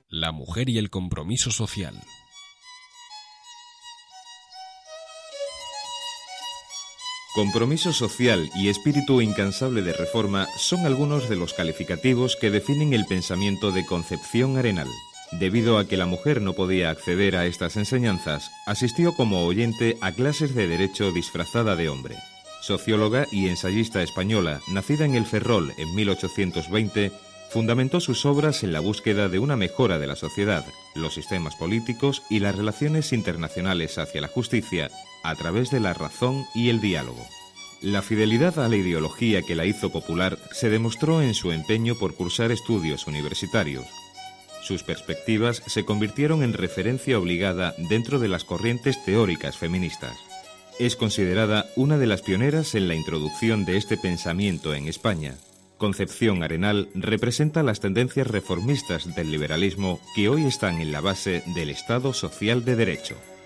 La mujer y el compromiso social. Compromiso social y espíritu incansable de reforma son algunos de los calificativos que definen el pensamiento de Concepción Arenal. Debido a que la mujer no podía acceder a estas enseñanzas, asistió como oyente a clases de derecho disfrazada de hombre. Socióloga y ensayista española, nacida en El Ferrol en 1820, fundamentó sus obras en la búsqueda de una mejora de la sociedad, los sistemas políticos y las relaciones internacionales hacia la justicia, a través de la razón y el diálogo. La fidelidad a la ideología que la hizo popular se demostró en su empeño por cursar estudios universitarios. Sus perspectivas se convirtieron en referencia obligada dentro de las corrientes teóricas feministas. Es considerada una de las pioneras en la introducción de este pensamiento en España. Concepción Arenal representa las tendencias reformistas del liberalismo que hoy están en la base del Estado social de Derecho.